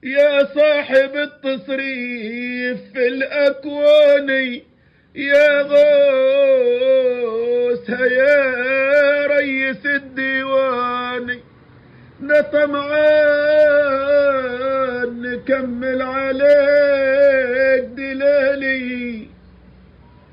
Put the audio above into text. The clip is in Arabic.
يا صاحب التصريف في الأكوان، يا غوثها يا ريس الديوان، نطمعان نكمل عليه